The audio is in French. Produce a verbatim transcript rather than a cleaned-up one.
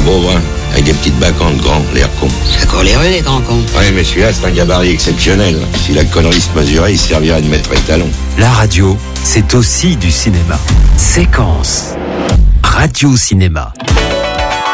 pauvre, hein, avec des petites bacantes grands, l'air con. C'est encore les rues, les grands cons. Ouais, mais celui-là, c'est un gabarit exceptionnel. Si la connerie se mesurait, il servirait de maître étalon. La radio, c'est aussi du cinéma. Séquence. Radio Cinéma.